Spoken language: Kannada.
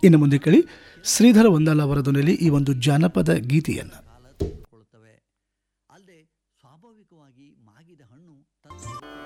ಇನ್ನು ಮುಂದೆ ಕೇಳಿ ಶ್ರೀಧರ ವಂದಾಲ ಅವರ ಧ್ವನಿಯಲ್ಲಿ ಈ ಒಂದು ಜಾನಪದ ಗೀತೆಯನ್ನು. ಅಲ್ಲದೆ ಸ್ವಾಭಾವಿಕವಾಗಿ ಮಾಗಿದ ಹಣ್ಣು